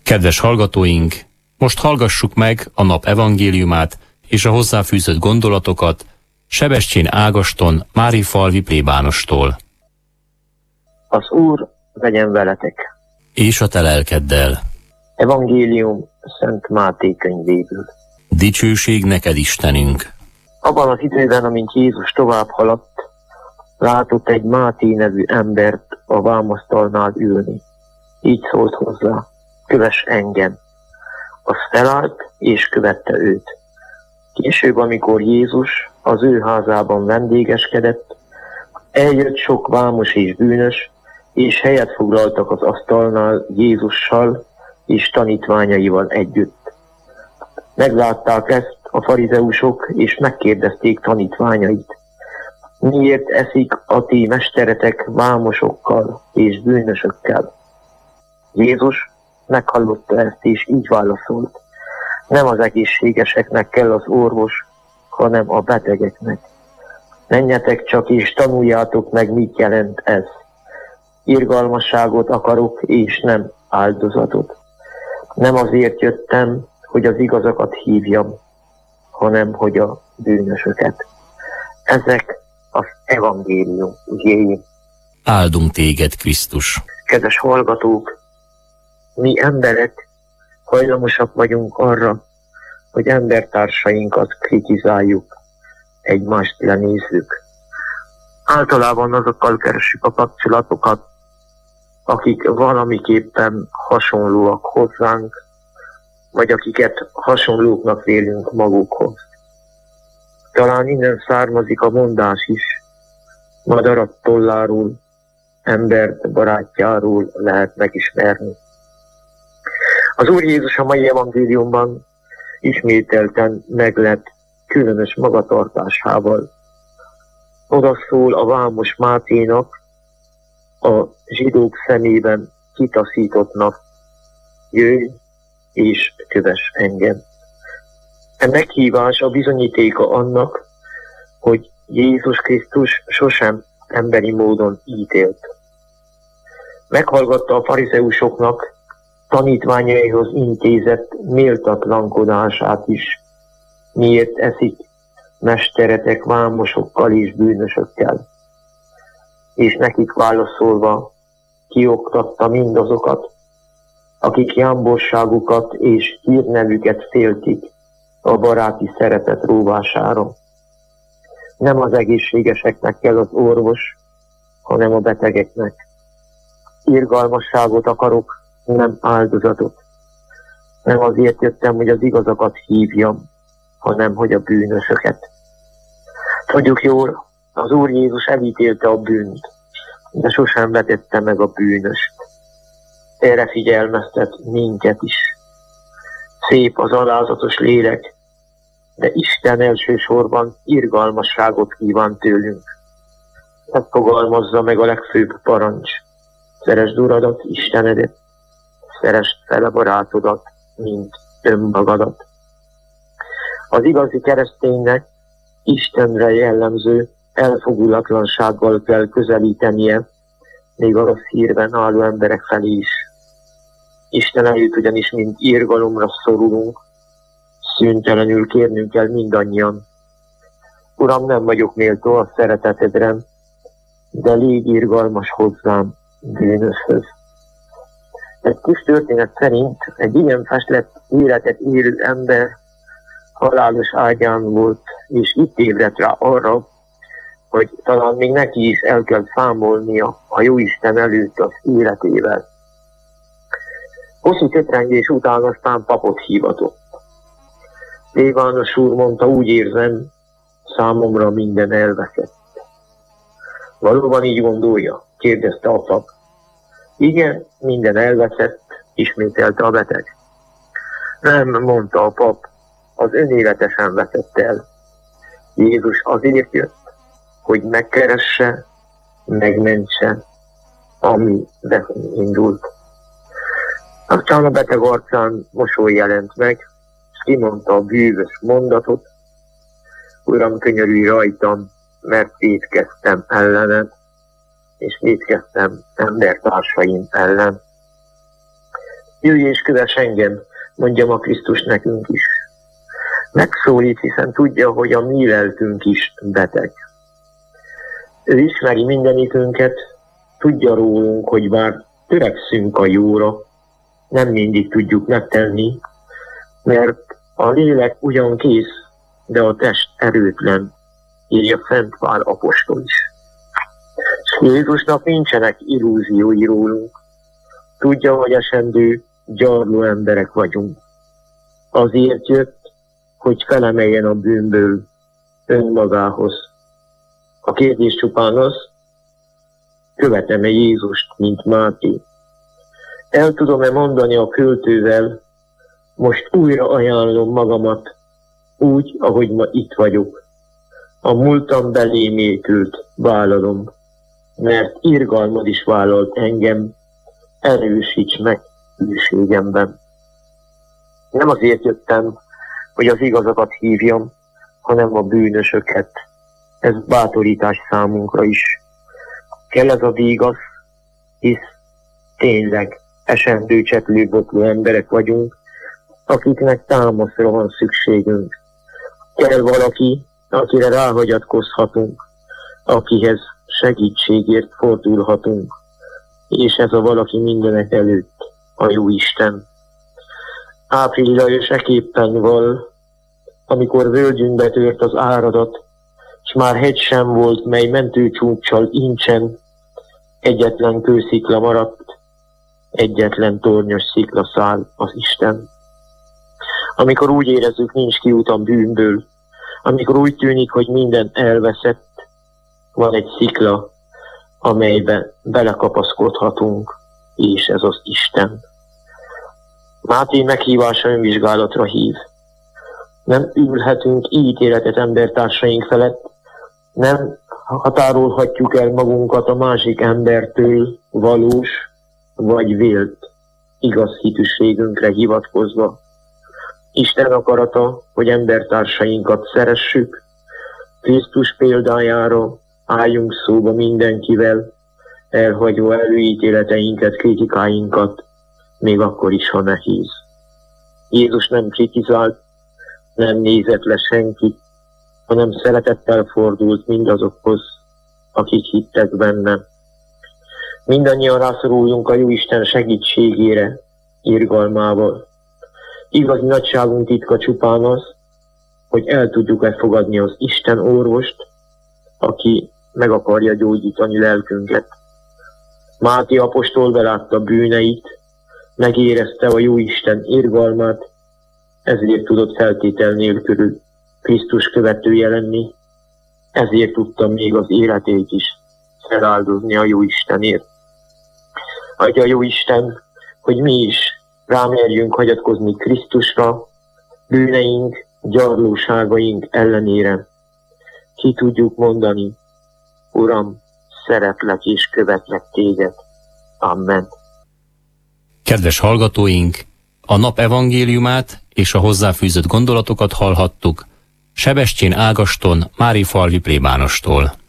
Kedves hallgatóink, most hallgassuk meg a nap evangéliumát és a hozzáfűzött gondolatokat Sebestyén Ágaston, Márifalvi plébánostól. Az Úr legyen veletek! És a te lelkeddel. Evangélium Szent Máté könyvéből. Dicsőség neked, Istenünk! Abban az időben, amint Jézus tovább haladt, látott egy Máté nevű embert a vámasztalnál ülni. Így szólt hozzá: kövess engem. Az felállt és követte őt. Később, amikor Jézus az ő házában vendégeskedett, eljött sok vámos és bűnös, és helyet foglaltak az asztalnál Jézussal és tanítványaival együtt. Meglátták ezt a farizeusok, és megkérdezték tanítványait: miért eszik a ti mesteretek vámosokkal és bűnösökkel? Jézus meghallotta ezt, és így válaszolt: nem az egészségeseknek kell az orvos, hanem a betegeknek. Menjetek csak és tanuljátok meg, mit jelent ez. Irgalmasságot akarok, és nem áldozatot. Nem azért jöttem, hogy az igazakat hívjam, hanem hogy a bűnösöket. Ezek az evangélium igéi. Áldunk téged, Krisztus! Kedves hallgatók, mi emberek hajlamosak vagyunk arra, hogy embertársainkat kritizáljuk, egymást lenézzük. Általában azokkal keressük a kapcsolatokat, akik valamiképpen hasonlóak hozzánk, vagy akiket hasonlóknak vélünk magukhoz. Talán innen származik a mondás is: madarat tolláról, embert barátjáról lehet megismerni. Az Úr Jézus a mai evangéliumban ismételten meglett különös magatartásával. Oda szól a vámos Máténak, a zsidók szemében kitaszítottnak: jöjj és kövess engem. E meghívás a bizonyítéka annak, hogy Jézus Krisztus sosem emberi módon ítélt. Meghallgatta a farizeusoknak tanítványaihoz intézett méltatlankodását is. Miért eszik mesteretek vámosokkal és bűnösökkel? És nekik válaszolva kioktatta mindazokat, akik jámborságukat és hírnevüket féltik a baráti szeretet róvására. Nem az egészségeseknek kell az orvos, hanem a betegeknek. Irgalmasságot akarok, nem áldozatot. Nem azért jöttem, hogy az igazakat hívjam, hanem hogy a bűnösöket. Tudjuk jól, az Úr Jézus elítélte a bűnt, de sosem vetette meg a bűnöst. Erre figyelmeztet minket is. Szép az alázatos lélek, de Isten elsősorban irgalmasságot kíván tőlünk. Ezt fogalmazza meg a legfőbb parancs: szeresd Uradat, Istenedet, szeresd fel a barátodat, mint önmagadat. Az igazi kereszténynek Istenre jellemző elfogulatlansággal kell közelítenie, még a rossz hírben álló emberek felé is. Isten előtt ugyanis mint irgalomra szorulunk, szüntelenül kérnünk kell mindannyian: Uram, nem vagyok méltó a szeretetedre, de légy irgalmas hozzám, bűnöshöz. Egy kis történet szerint egy ilyen festlett életet élő ember halálos ágyán volt, és itt ébredt rá arra, hogy talán még neki is el kell számolnia a Jóisten előtt az életével. Hosszú töprengés után aztán papot hívatott. Plébános úr, mondta, úgy érzem, számomra minden elveszett. Valóban így gondolja? Kérdezte a pap. Igen, minden elveszett, ismételte a beteg. Nem, mondta a pap, az önélete sem veszett el. Jézus azért jött, hogy megkeresse, megmentse, ami beindult. Aztán a beteg arcán mosoly jelent meg, és kimondta a bűvös mondatot: Uram, könyörülj rajtam, mert vétkeztem ellened, és vétkeztem embertársaim ellen. Jöjj és kövess engem, mondja ma Krisztus nekünk is. Megszólít, hiszen tudja, hogy a mi lelkünk is beteg. Ő ismeri mindenikünket, tudja rólunk, hogy bár törekszünk a jóra, nem mindig tudjuk megtenni, mert a lélek ugyan kész, de a test erőtlen, írja Szent Pál apostol is. Jézusnak nincsenek illúziói rólunk. Tudja, hogy esendő, gyarló emberek vagyunk. Azért jött, hogy felemeljen a bűnből önmagához. A kérdés csupán az, követem-e Jézust, mint Máté? El tudom-e mondani a költővel, most újra ajánlom magamat, úgy, ahogy ma itt vagyok. A múltam belém épült, vállalom, mert irgalmad is vállalt engem, erősíts meg hűségemben. Nem azért jöttem, hogy az igazakat hívjam, hanem a bűnösöket. Ez bátorítás számunkra is. Kell ez a vígasz, hisz tényleg esendő, cseplő, botló emberek vagyunk, akiknek támaszra van szükségünk. Kell valaki, akire ráhagyatkozhatunk, akihez segítségért fordulhatunk, és ez a valaki mindenek előtt a Jóisten. Április Lajos eképpen val, amikor völgyünkbe tört az áradat, s már hegy sem volt, mely mentőcsúccsal incsen, egyetlen kőszikla maradt, egyetlen tornyos sziklaszál az Isten. Amikor úgy érezzük, nincs kiút a bűnből, amikor úgy tűnik, hogy minden elveszett, van egy szikla, amelybe belekapaszkodhatunk, és ez az Isten. Máté meghívása önvizsgálatra hív. Nem ülhetünk ítéletet embertársaink felett, nem határolhatjuk el magunkat a másik embertől valós vagy vélt igaz hitűségünkre hivatkozva. Isten akarata, hogy embertársainkat szeressük, Krisztus példájára álljunk szóba mindenkivel, elhagyva előítéleteinket, kritikáinkat, még akkor is, ha nehéz. Jézus nem kritizált, nem nézett le senkit, hanem szeretettel fordult mindazokhoz, akik hittek benne. Mindannyian rászoruljunk a Jóisten segítségére, irgalmával. Igazi nagyságunk titka csupán az, hogy el tudjuk-e fogadni az Isten orvost, aki meg akarja gyógyítani lelkünket. Máté apostol belátta bűneit, megérezte a Jóisten irgalmát, ezért tudott feltétel nélkül Krisztus követője lenni, ezért tudta még az életét is feláldozni a Jóistenért. Adja a Jóisten, hogy mi is rámerjünk hagyatkozni Krisztusra, bűneink, gyarlóságaink ellenére. Ki tudjuk mondani, Uram, szeretlek és követlek téged. Amen. Kedves hallgatóink, a nap evangéliumát és a hozzáfűzött gondolatokat hallhattuk Sebestyén Ágaston, Márifalvi plébánostól.